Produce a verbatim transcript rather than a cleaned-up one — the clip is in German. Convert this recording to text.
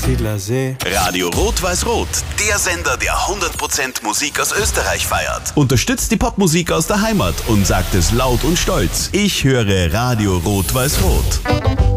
Titisee. Radio Rot-Weiß-Rot, der Sender, der hundert Prozent Musik aus Österreich feiert. Unterstützt die Popmusik aus der Heimat und sagt es laut und stolz. Ich höre Radio Rot-Weiß-Rot.